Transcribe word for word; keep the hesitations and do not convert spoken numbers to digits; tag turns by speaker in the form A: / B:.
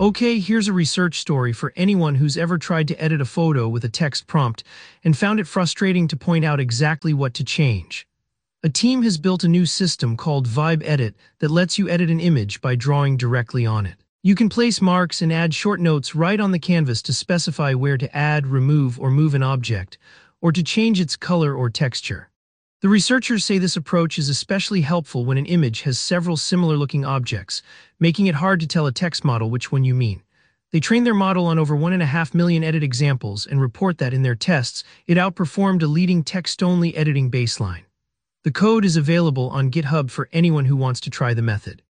A: Okay, here's a research story for anyone who's ever tried to edit a photo with a text prompt and found it frustrating to point out exactly what to change. A team has built a new system called Vibe Edit that lets you edit an image by drawing directly on it. You can place marks and add short notes right on the canvas to specify where to add, remove, or move an object, or to change its color or texture. The researchers say this approach is especially helpful when an image has several similar-looking objects, making it hard to tell a text model which one you mean. They trained their model on over one and a half million edit examples and report that in their tests, it outperformed a leading text-only editing baseline. The code is available on GitHub for anyone who wants to try the method.